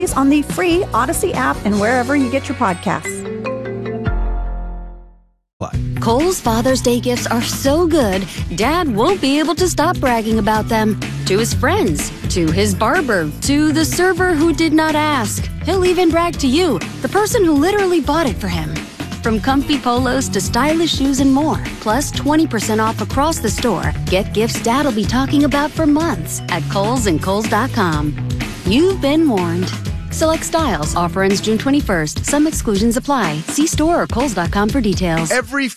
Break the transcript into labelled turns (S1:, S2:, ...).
S1: on the free Odyssey app and wherever you get your podcasts.
S2: Kohl's Father's Day gifts are so good, Dad won't be able to stop bragging about them. To his friends, to his barber, to the server who did not ask. He'll even brag to you, the person who literally bought it for him. From comfy polos to stylish shoes and more, plus 20% off across the store. Get gifts Dad'll be talking about for months at Kohl's and Kohl's.com. You've been warned. Select styles. Offer ends June 21st. Some exclusions apply. See store or Kohl's.com for details.
S3: Every